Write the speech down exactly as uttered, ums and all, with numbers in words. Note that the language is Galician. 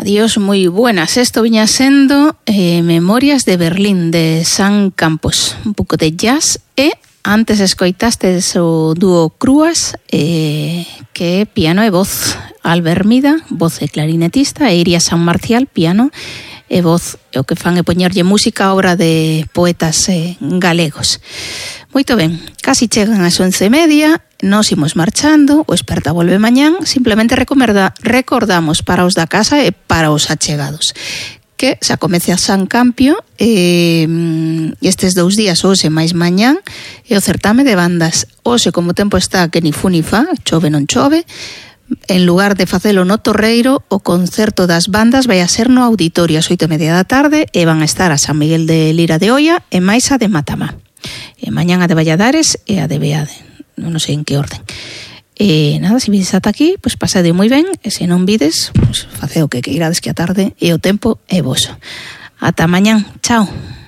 Adiós, moi buenas. Esto viña sendo eh, Memorias de Berlín, de San Campos. Un pouco de jazz e antes escoitastes o dúo Cruas, eh, que é piano e voz. Albert Mida, voz e clarinetista, e Iria San Marcial, piano e voz. E o que fan é poñerlle música a obra de poetas eh, galegos. Moito ben, casi chegan as once e media, nos imos marchando, o Esperta volve mañán, simplemente recomerda, recordamos para os da casa e para os achegados que xa comece a San Campio e estes dous días, hoxe máis mañán, e o certame de bandas. Hoxe, como o tempo está que ni fu ni fa, chove non chove, en lugar de facelo no Torreiro, o concerto das bandas vai a ser no auditorio ás oito e media da tarde e van a estar a San Miguel de Lira de Oia e máis a de Matamá. E mañán a de Valladares e a de Beade, non sei en que orden. E nada, se vides ata aquí, pois pasade moi ben, e se non vides, pois face o que queirades que a tarde e o tempo é voso. Ata mañán, chao.